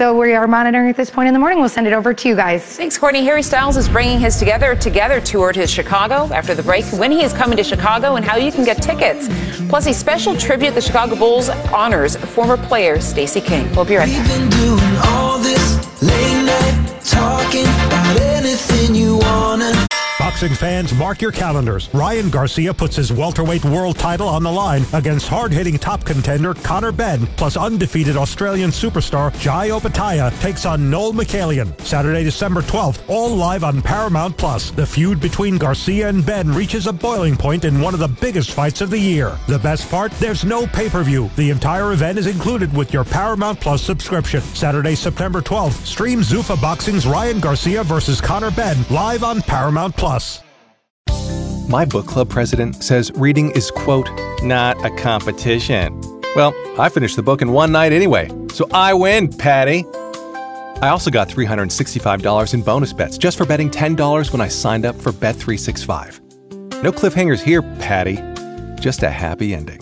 though, we are monitoring at this point in the morning. We'll send it over to you guys. Thanks, Courtney. Harry Styles is bringing his Together tour to Chicago after the break, when he is coming to Chicago and how you can get tickets. Plus, a special tribute the Chicago Bulls honors former player Stacey King. We'll be right back. We've been doing all this late night talking about anything you wanna. Boxing fans, mark your calendars. Ryan Garcia puts his welterweight world title on the line against hard-hitting top contender Conor Benn, plus undefeated Australian superstar Jai Opetaia takes on Noel McCallion. Saturday, December 12th, all live on Paramount+. The feud between Garcia and Benn reaches a boiling point in one of the biggest fights of the year. The best part? There's no pay-per-view. The entire event is included with your Paramount+ subscription. Saturday, September 12th, stream Zuffa Boxing's Ryan Garcia versus Conor Benn live on Paramount+. My book club president says reading is, quote, not a competition. Well, I finished the book in one night anyway, so I win, Patty. I also got $365 in bonus bets just for betting $10 when I signed up for Bet365. No cliffhangers here, Patty. Just a happy ending.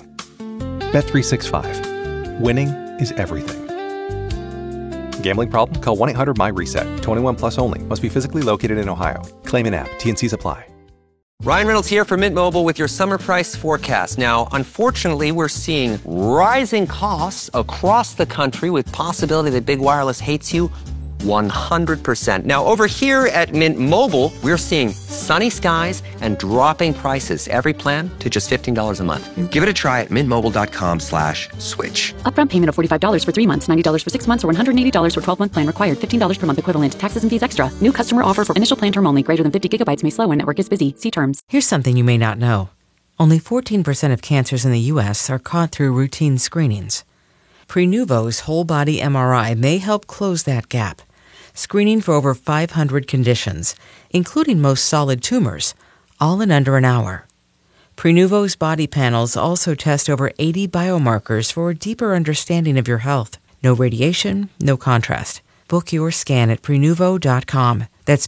Bet365. Winning is everything. Gambling problem? Call 1-800-MY-RESET. 21 plus only. Must be physically located in Ohio. Claim in app. T&Cs apply. Ryan Reynolds here from Mint Mobile with your summer price forecast. Now, unfortunately, we're seeing rising costs across the country with possibility that big wireless hates you 100%. Now, over here at Mint Mobile, we're seeing sunny skies and dropping prices. Every plan to just $15 a month. Give it a try at mintmobile.com/switch. Upfront payment of $45 for 3 months, $90 for 6 months, or $180 for 12-month plan required. $15 per month equivalent. Taxes and fees extra. New customer offer for initial plan term only. Greater than 50 gigabytes may slow when network is busy. See terms. Here's something you may not know. Only 14% of cancers in the U.S. are caught through routine screenings. Prenuvo's whole body MRI may help close that gap. Screening for over 500 conditions, including most solid tumors, all in under an hour. Prenuvo's body panels also test over 80 biomarkers for a deeper understanding of your health. No radiation, no contrast. Book your scan at Prenuvo.com. That's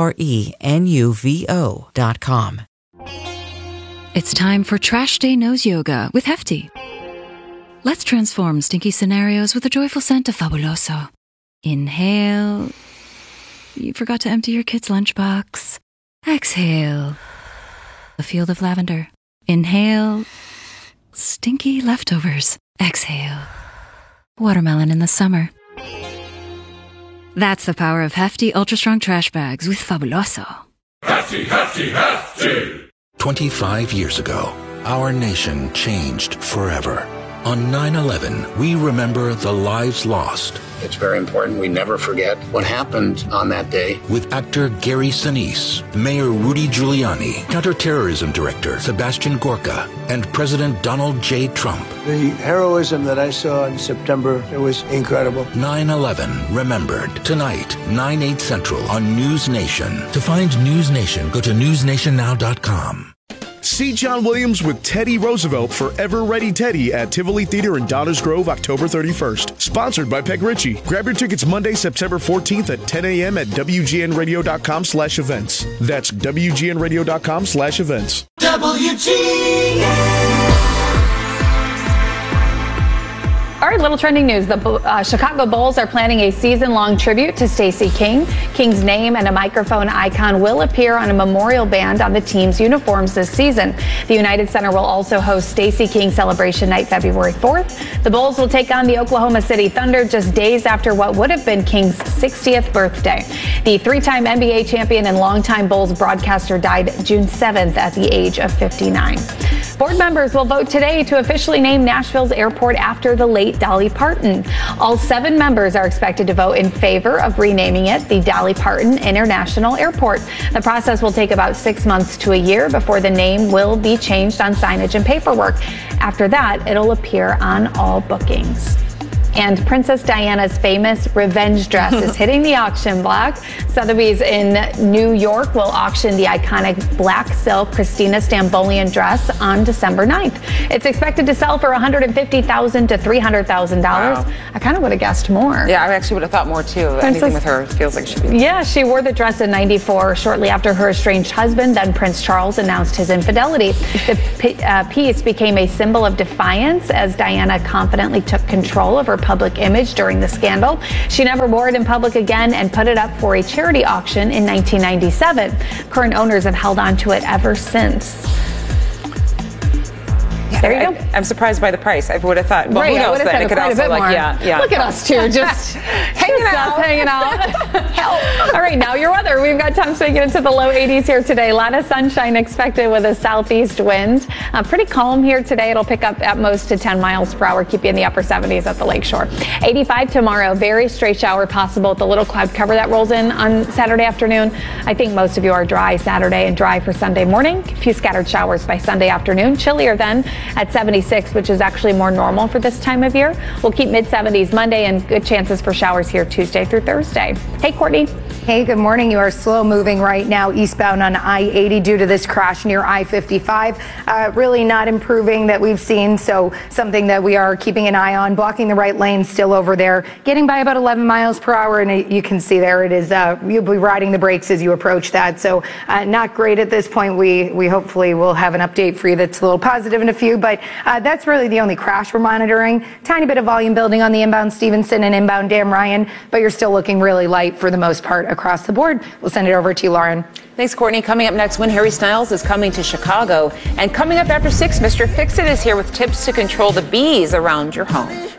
Prenuvo.com. It's time for Trash Day Nose Yoga with Hefty. Let's transform stinky scenarios with a joyful scent of Fabuloso. Inhale. You forgot to empty your kid's lunchbox. Exhale. A field of lavender. Inhale. Stinky leftovers. Exhale. Watermelon in the summer. That's the power of Hefty Ultra Strong Trash Bags with Fabuloso. Hefty, Hefty, Hefty! 25 years ago, our nation changed forever. On 9/11, we remember the lives lost. It's very important we never forget what happened on that day. With actor Gary Sinise, Mayor Rudy Giuliani, Counterterrorism Director Sebastian Gorka, and President Donald J. Trump. The heroism that I saw in September, it was incredible. 9/11 Remembered. Tonight, 9/8 Central on News Nation. To find News Nation, go to newsnationnow.com. See John Williams with Teddy Roosevelt for Ever Ready Teddy at Tivoli Theater in Downers Grove, October 31st. Sponsored by Peg Ritchie. Grab your tickets Monday, September 14th at 10 a.m. at WGNradio.com/events. That's WGNradio.com/events. WGN. All right, little trending news. The Chicago Bulls are planning a season-long tribute to Stacey King. King's name and a microphone icon will appear on a memorial band on the team's uniforms this season. The United Center will also host Stacey King Celebration Night February 4th. The Bulls will take on the Oklahoma City Thunder just days after what would have been King's 60th birthday. The three-time NBA champion and longtime Bulls broadcaster died June 7th at the age of 59. Board members will vote today to officially name Nashville's airport after the late Dolly Parton. All 7 members are expected to vote in favor of renaming it the Dolly Parton International Airport. The process will take about 6 months to a year before the name will be changed on signage and paperwork. After that, it'll appear on all bookings. And Princess Diana's famous revenge dress is hitting the auction block. Sotheby's in New York will auction the iconic black silk Christina Stambolian dress on December 9th. It's expected to sell for $150,000 to $300,000. Wow. I kind of would have guessed more. Yeah, I actually would have thought more too. Anything with her feels like she should be. Yeah, she wore the dress in '94 shortly after her estranged husband, then Prince Charles, announced his infidelity. The piece became a symbol of defiance as Diana confidently took control of her public image during the scandal. She never wore it in public again and put it up for a charity auction in 1997. Current owners have held on to it ever since. There you go. I'm surprised by the price. I would have thought, well, right, who knows, I then it could also yeah. Look at us two, just hanging out. Help. All right, now your weather. We've got temps making it to the low 80s here today. A lot of sunshine expected with a southeast wind. Pretty calm here today. It'll pick up at most to 10 miles per hour, keep you in the upper 70s at the lakeshore. 85 tomorrow. Very stray shower possible with the little cloud cover that rolls in on Saturday afternoon. I think most of you are dry Saturday and dry for Sunday morning. A few scattered showers by Sunday afternoon. Chillier then at 76, which is actually more normal for this time of year. We'll keep mid-70s Monday and good chances for showers here Tuesday through Thursday. Hey, Courtney. Hey, good morning. You are slow moving right now eastbound on I-80 due to this crash near I-55. Really not improving that we've seen, so something that we are keeping an eye on. Blocking the right lane still over there, getting by about 11 miles per hour, and you can see there it is. You'll be riding the brakes as you approach that, so not great at this point. We hopefully will have an update for you that's a little positive in a few, but that's really the only crash we're monitoring. Tiny bit of volume building on the inbound Stevenson and inbound Dam Ryan, but you're still looking really light for the most part across the board. We'll send it over to you, Lauren. Thanks, Courtney. Coming up next, when Harry Styles is coming to Chicago. And coming up after 6, Mr. Fix-It is here with tips to control the bees around your home.